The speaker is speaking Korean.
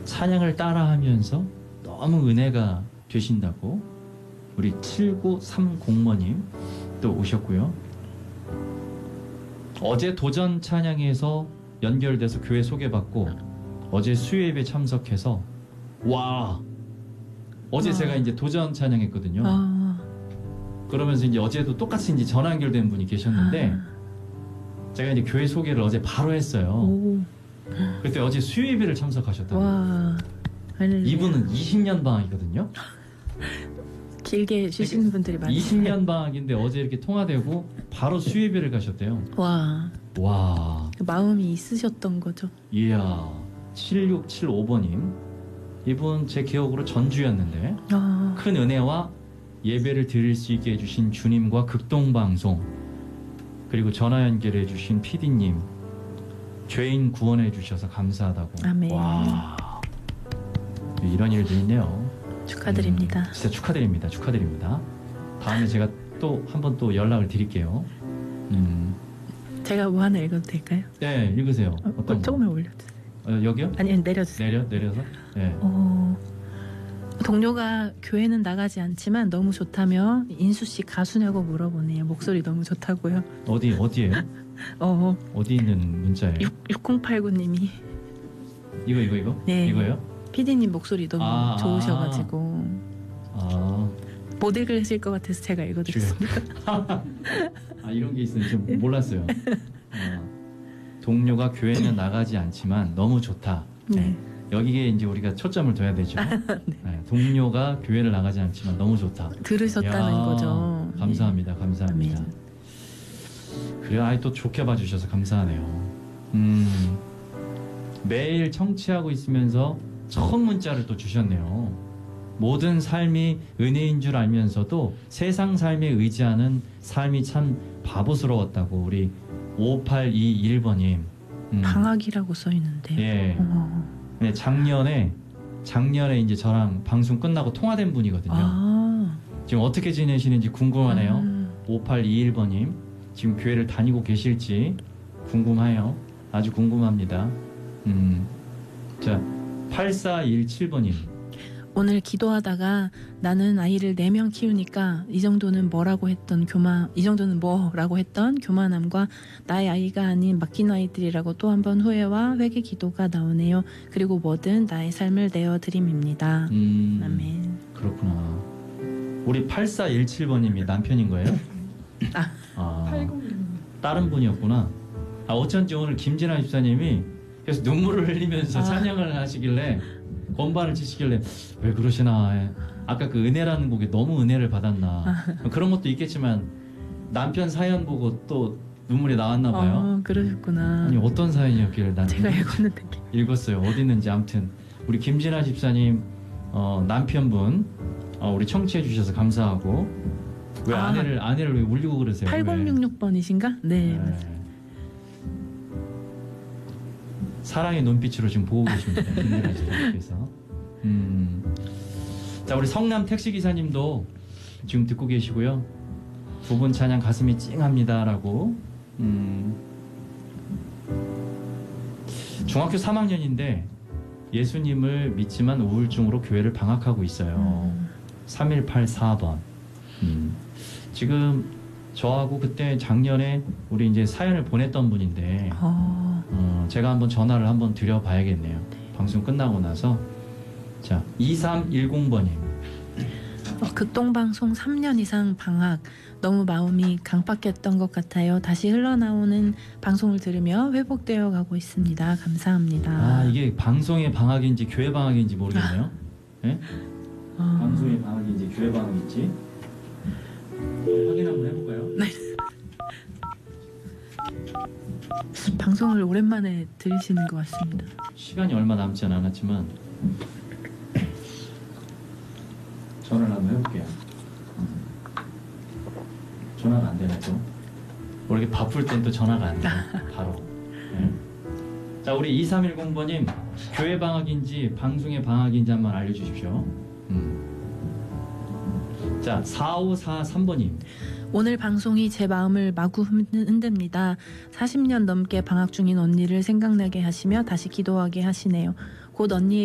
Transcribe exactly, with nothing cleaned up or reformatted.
찬양을 따라하면서 너무 은혜가 되신다고 우리 칠구삼공번님 또 오셨고요. 어제 도전 찬양에서 연결돼서 교회 소개받고 어제 수요예배 참석해서 와 어제 아. 제가 이제 도전 찬양했거든요. 아. 그러면서 이제 어제도 똑같이 이제 전화 연결된 분이 계셨는데 아. 제가 이제 교회 소개를 어제 바로 했어요. 오. 그때 어제 수요예배를 참석하셨다고. 와. 이분은 이십 년 방학이거든요. 길게 쉬시는 분들이 많아요. 이십 년 방학인데 어제 이렇게 통화되고 바로 수요예배를 가셨대요. 와. 와. 마음이 있으셨던 거죠. 이야. 칠육칠오번님. 이분 제 기억으로 전주였는데 아. 큰 은혜와 예배를 드릴 수 있게 해주신 주님과 극동방송 그리고 전화 연결해 주신 피디님 죄인 구원해 주셔서 감사하다고. 아멘. 와. 이런 일도 있네요. 축하드립니다. 음, 진짜 축하드립니다. 축하드립니다. 다음에 제가 또 한 번 또 연락을 드릴게요. 음. 제가 뭐 하나 읽어도 될까요? 네, 읽으세요. 어, 어떤 조금만 올려주세요. 어, 여기요? 아니, 내려주세요. 내려, 내려서? 네. 어, 동료가 교회는 나가지 않지만 너무 좋다며 인수 씨 가수냐고 물어보네요. 목소리 너무 좋다고요. 어디, 어디에요? 어, 어디 있는 문자예요? 육공팔구님이 이거, 이거, 이거? 네. 이거요? 피디님 목소리 너무 아, 좋으셔가지고 아. 못 읽으실 것 같아서 제가 읽어드렸습니다. 아, 이런 게 있는지 좀 몰랐어요. 어, 동료가 교회는 나가지 않지만 너무 좋다. 네. 네. 여기에 이제 우리가 초점을 둬야 되죠. 네. 네. 동료가 교회를 나가지 않지만 너무 좋다. 들으셨다는 이야, 거죠. 감사합니다. 네. 감사합니다. 아멘. 그래요. 아이 또 좋게 봐주셔서 감사하네요. 음, 매일 청취하고 있으면서 처음 문자를 또 주셨네요. 모든 삶이 은혜인 줄 알면서도 세상 삶에 의지하는 삶이 참 바보스러웠다고 우리 오팔이일번님. 음. 방학이라고 써있는데요. 예. 네, 작년에 작년에 이제 저랑 방송 끝나고 통화된 분이거든요. 아. 지금 어떻게 지내시는지 궁금하네요. 아. 오팔이일번님 지금 교회를 다니고 계실지 궁금해요. 아주 궁금합니다. 음. 자, 팔사일칠번님. 오늘 기도하다가 나는 아이를 네 명 키우니까 이 정도는 뭐라고 했던 교만, 이 정도는 뭐라고 했던 교만함과 나의 아이가 아닌 맡긴 아이들이라고 또 한 번 후회와 회개 기도가 나오네요. 그리고 뭐든 나의 삶을 내어드림입니다. 음, 아멘. 그렇구나. 우리 팔사일칠번님이 남편인 거예요? 아, 아 다른 분이었구나. 아, 어쩐지 오늘 김진아 집사님이 계속 눈물을 흘리면서 아. 찬양을 하시길래 건반을 치시길래 왜 그러시나. 아까 그 은혜라는 곡에 너무 은혜를 받았나. 아. 그런 것도 있겠지만 남편 사연 보고 또 눈물이 나왔나 봐요. 어, 그러셨구나. 아니 어떤 사연이었길래 난 제가 읽었는데 읽었어요. 어디 있는지. 아무튼 우리 김진아 집사님 어, 남편분 어, 우리 청취해 주셔서 감사하고. 왜 아. 아내를 아내를 왜 울리고 그러세요? 팔공육육번이신가? 네. 네. 사랑의 눈빛으로 지금 보고 계십니다. 김진아 집사님께서. 음. 자, 우리 성남 택시기사님도 지금 듣고 계시고요. 두 분 찬양 가슴이 찡합니다라고. 음. 중학교 삼 학년인데 예수님을 믿지만 우울증으로 교회를 방학하고 있어요. 음. 삼일팔사번. 음. 지금 저하고 그때 작년에 우리 이제 사연을 보냈던 분인데 어. 어, 제가 한번 전화를 한번 드려봐야겠네요. 네. 방송 끝나고 나서. 자, 이삼일공번님. 어, 극동방송 삼 년 이상 방학. 너무 마음이 강박했던 것 같아요. 다시 흘러나오는 방송을 들으며 회복되어 가고 있습니다. 감사합니다. 아, 이게 방송의 방학인지 교회 방학인지 모르겠네요. 아. 네? 어. 방송의 방학인지 교회 방학인지 확인 한번 해볼까요? 네. 방송을 오랜만에 들으시는 것 같습니다. 시간이 얼마 남지 않았지만 전화를 한번 해볼게요. 전화가 안 되네 또. 이렇게 바쁠 땐 또 전화가 안 돼. 바로. 네. 자, 우리 이삼일공번님 교회 방학인지 방송의 방학인지 한번 알려주십시오. 음. 자, 사오사삼번님. 오늘 방송이 제 마음을 마구 흔듭니다. 사십 년 넘게 방학 중인 언니를 생각나게 하시며 다시 기도하게 하시네요. 곧 언니의